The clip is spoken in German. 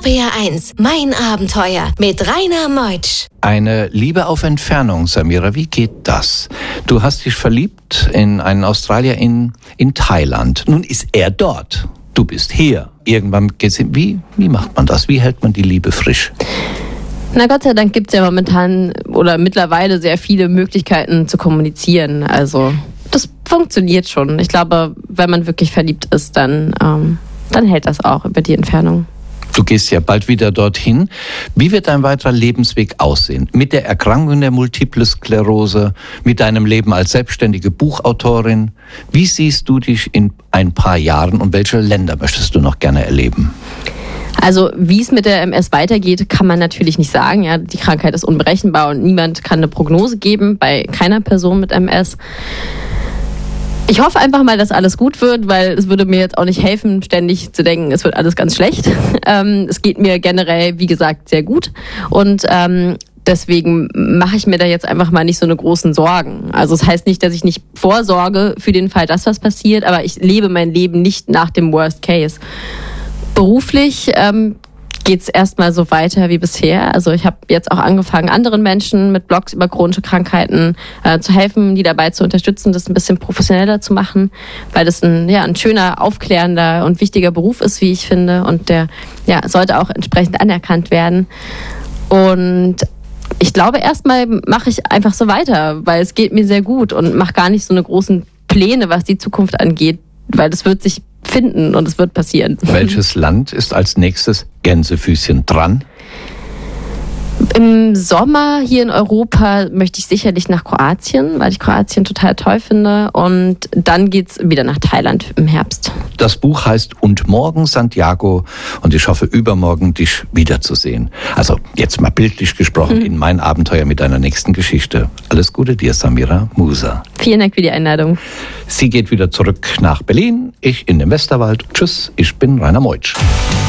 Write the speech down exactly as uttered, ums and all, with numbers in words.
R P R eins, mein Abenteuer mit Rainer Meutsch. Eine Liebe auf Entfernung, Samira, wie geht das? Du hast dich verliebt in einen Australier in, in Thailand. Nun ist er dort. Du bist hier. Irgendwann geht's, wie, wie macht man das? Wie hält man die Liebe frisch? Na Gott sei Dank gibt es ja momentan oder mittlerweile sehr viele Möglichkeiten zu kommunizieren. Also das funktioniert schon. Ich glaube, wenn man wirklich verliebt ist, dann, ähm, dann hält das auch über die Entfernung. Du gehst ja bald wieder dorthin. Wie wird dein weiterer Lebensweg aussehen? Mit der Erkrankung der Multiple Sklerose, mit deinem Leben als selbstständige Buchautorin? Wie siehst du dich in ein paar Jahren und welche Länder möchtest du noch gerne erleben? Also wie es mit der M S weitergeht, kann man natürlich nicht sagen. Ja, die Krankheit ist unberechenbar und niemand kann eine Prognose geben, bei keiner Person mit M S. Ich hoffe einfach mal, dass alles gut wird, weil es würde mir jetzt auch nicht helfen, ständig zu denken, es wird alles ganz schlecht. Ähm, es geht mir generell, wie gesagt, sehr gut. Und ähm, deswegen mache ich mir da jetzt einfach mal nicht so eine großen Sorgen. Also es das heißt nicht, dass ich nicht vorsorge für den Fall, dass was passiert, aber ich lebe mein Leben nicht nach dem Worst Case. Beruflich ähm, geht es erstmal so weiter wie bisher. Also ich habe jetzt auch angefangen, anderen Menschen mit Blogs über chronische Krankheiten äh, zu helfen, die dabei zu unterstützen, das ein bisschen professioneller zu machen, weil das ein, ja, ein schöner, aufklärender und wichtiger Beruf ist, wie ich finde. Und der ja, sollte auch entsprechend anerkannt werden. Und ich glaube, erstmal mache ich einfach so weiter, weil es geht mir sehr gut und mache gar nicht so eine großen Pläne, was die Zukunft angeht, weil das wird sich finden und es wird passieren. Welches Land ist als nächstes Gänsefüßchen dran? Im Sommer hier in Europa möchte ich sicherlich nach Kroatien, weil ich Kroatien total toll finde. Und dann geht's wieder nach Thailand im Herbst. Das Buch heißt Und morgen Santiago und ich hoffe übermorgen dich wiederzusehen. Also jetzt mal bildlich gesprochen, mhm. in mein Abenteuer mit deiner nächsten Geschichte. Alles Gute dir, Samira Musa. Vielen Dank für die Einladung. Sie geht wieder zurück nach Berlin, ich in den Westerwald. Tschüss, ich bin Rainer Meutsch.